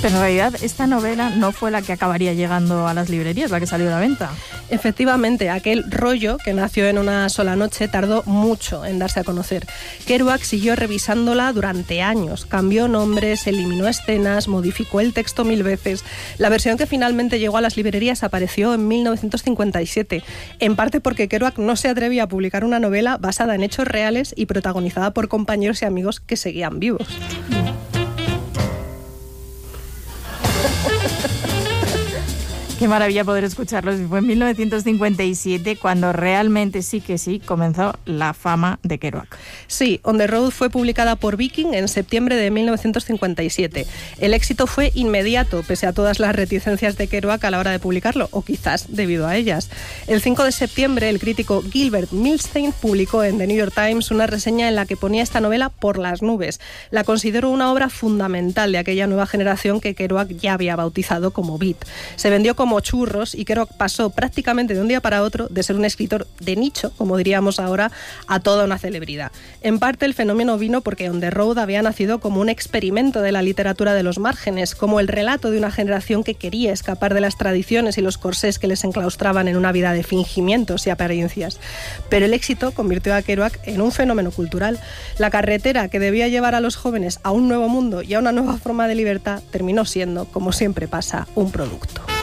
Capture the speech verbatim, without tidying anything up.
Pero en realidad esta novela no fue la que acabaría llegando a las librerías, la que salió a la venta. Efectivamente, aquel rollo que nació en una sola noche tardó mucho en darse a conocer. Kerouac siguió revisándola durante años, cambió nombres, eliminó escenas, modificó el texto mil veces. La versión que finalmente llegó a las librerías apareció en mil novecientos cincuenta y siete, en parte porque Kerouac no se atrevía a publicar una novela basada en hechos reales y protagonizada por compañeros y amigos que seguían vivos. Qué maravilla poder escucharlos. Fue en mil novecientos cincuenta y siete cuando realmente sí que sí comenzó la fama de Kerouac. Sí, On the Road fue publicada por Viking en septiembre de mil novecientos cincuenta y siete. El éxito fue inmediato, pese a todas las reticencias de Kerouac a la hora de publicarlo, o quizás debido a ellas. El cinco de septiembre, el crítico Gilbert Milstein publicó en The New York Times una reseña en la que ponía esta novela por las nubes. La consideró una obra fundamental de aquella nueva generación que Kerouac ya había bautizado como beat. Se vendió como churros y Kerouac pasó prácticamente de un día para otro de ser un escritor de nicho, como diríamos ahora, a toda una celebridad. En parte el fenómeno vino porque On the Road había nacido como un experimento de la literatura de los márgenes, como el relato de una generación que quería escapar de las tradiciones y los corsés que les enclaustraban en una vida de fingimientos y apariencias. Pero el éxito convirtió a Kerouac en un fenómeno cultural. La carretera que debía llevar a los jóvenes a un nuevo mundo y a una nueva forma de libertad terminó siendo, como siempre pasa, un producto.